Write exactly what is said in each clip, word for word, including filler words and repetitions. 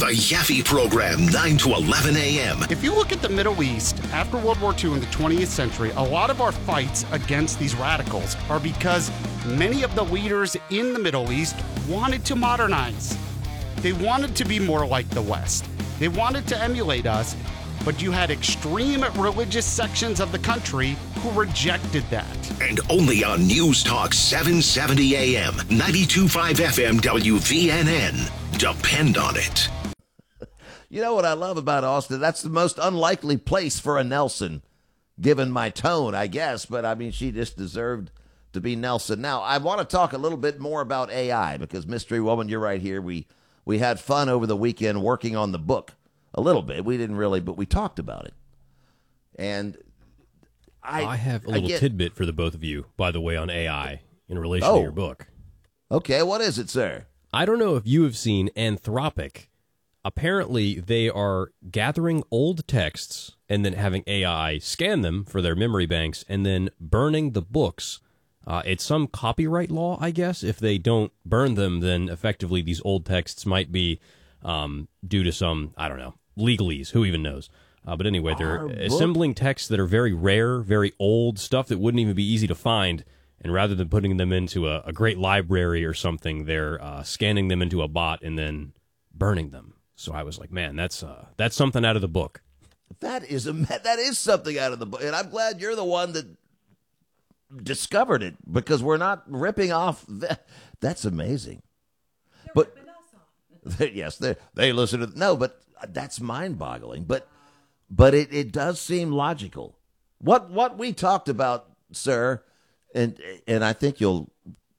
The Yaffe Program, nine to eleven a.m. If you look at the Middle East, after World War Two in the twentieth century, a lot of our fights against these radicals are because many of the leaders in the Middle East wanted to modernize. They wanted to be more like the West. They wanted to emulate us, but you had extreme religious sections of the country who rejected that. And only on News Talk seven seventy a.m., ninety-two point five F M W V N N. Depend on it. You know what I love about Austin? That's the most unlikely place for a Nelson, given my tone, I guess. But, I mean, she just deserved to be Nelson. Now, I want to talk a little bit more about A I because, Mystery Woman, you're right here. We, we had fun over the weekend working on the book. A little bit. We didn't really, but we talked about it. And I I have a little get, tidbit for the both of you, by the way, on A I in relation oh, to your book. Okay, what is it, sir? I don't know if you have seen Anthropic. Apparently, they are gathering old texts and then having A I scan them for their memory banks and then burning the books. Uh, it's some copyright law, I guess. If they don't burn them, then effectively these old texts might be um, due to some, I don't know, legalese. Who even knows? Uh, but anyway, they're Our assembling book? texts that are very rare, very old, stuff that wouldn't even be easy to find. And rather than putting them into a, a great library or something, they're uh, scanning them into a bot and then burning them. So I was like, man, that's uh, that's something out of the book. That is a that is something out of the book, and I'm glad you're the one that discovered it because we're not ripping off. That. That's amazing. They're but ripping us off. yes, they they listen to no, but that's mind-boggling. But but it, it does seem logical. What what we talked about, sir, and and I think you'll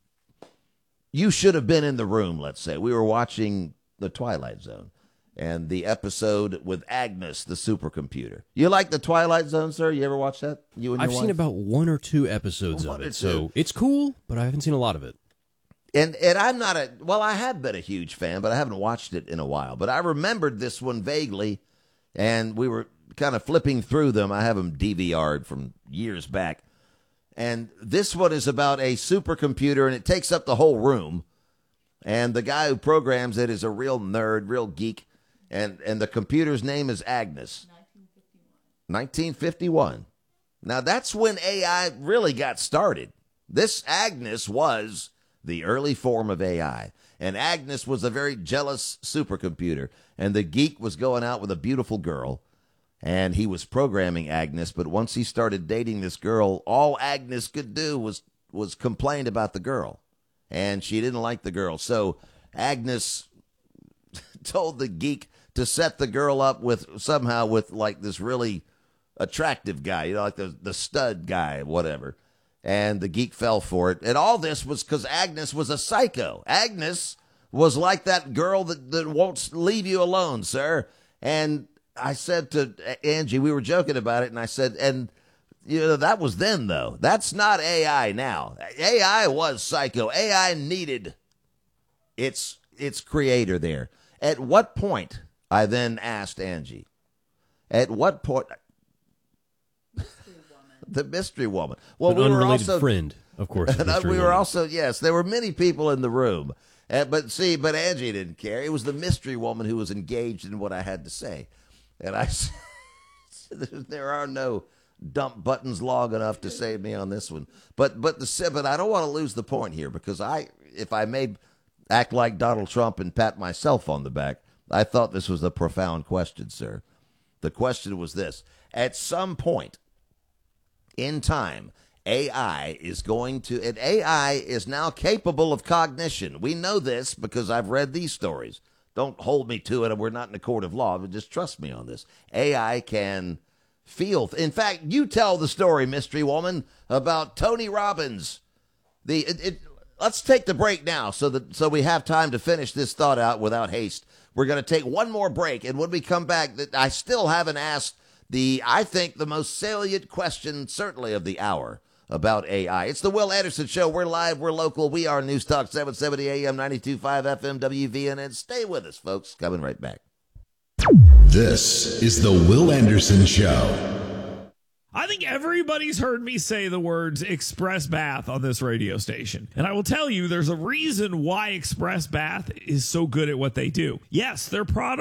you should have been in the room. Let's say we were watching The Twilight Zone. And the episode with Agnes, the supercomputer. You like The Twilight Zone, sir? You ever watch that? You and your I've wife? seen about one or two episodes One of or it, so two. it's cool, but I haven't seen a lot of it. And and I'm not a well, I have been a huge fan, but I haven't watched it in a while. But I remembered this one vaguely, and we were kind of flipping through them. I have them D V R'd from years back, and this one is about a supercomputer, and it takes up the whole room. And the guy who programs it is a real nerd, real geek. And and the computer's name is Agnes. nineteen fifty-one. Now, that's when A I really got started. This Agnes was the early form of A I. And Agnes was a very jealous supercomputer. And the geek was going out with a beautiful girl. And he was programming Agnes. But once he started dating this girl, all Agnes could do was, was complain about the girl. And she didn't like the girl. So Agnes told the geek to set the girl up with somehow with like this really attractive guy, you know, like the, the stud guy, whatever. And the geek fell for it. And all this was because Agnes was a psycho. Agnes was like that girl that, that won't leave you alone, sir. And I said to Angie, we were joking about it, and I said, and you know, that was then, though. That's not A I now. A I was psycho. A I needed its its creator there. At what point, I then asked Angie, at what point, Mystery woman. the mystery woman. Well, An we were unrelated also, friend, of course. of and Mystery we were Woman. also, yes, there were many people in the room. Uh, but see, but Angie didn't care. It was the mystery woman who was engaged in what I had to say. And I said, there are no dump buttons long enough to save me on this one. But but the but I don't want to lose the point here because I, if I may act like Donald Trump and pat myself on the back, I thought this was a profound question, sir. The question was this: at some point in time, A I is going to, and A I is now capable of cognition. We know this because I've read these stories. Don't hold me to it. We're not in a court of law, but just trust me on this. A I can feel. In fact, you tell the story, mystery woman, about Tony Robbins. The it, it, let's take the break now, so that so we have time to finish this thought out without haste. We're going to take one more break, and when we come back, that I still haven't asked the I think the most salient question, certainly of the hour, about A I. It's the Will Anderson Show. We're live. We're local. We are News Talk seven seventy A M, ninety-two point five F M W V N N. Stay with us, folks. Coming right back. This is the Will Anderson Show. I think everybody's heard me say the words Express Bath on this radio station. And I will tell you, there's a reason why Express Bath is so good at what they do. Yes, their product